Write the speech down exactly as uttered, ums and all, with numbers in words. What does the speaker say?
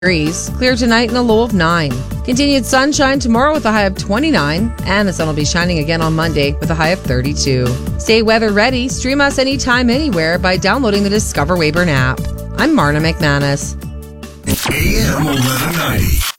degrees. Clear tonight and a low of nine. Continued sunshine tomorrow with a high of twenty-nine. And the sun will be shining again on Monday with a high of thirty-two. Stay weather ready. Stream us anytime, anywhere by downloading the Discover Weyburn app. I'm Marna McManus. A M eleven ninety.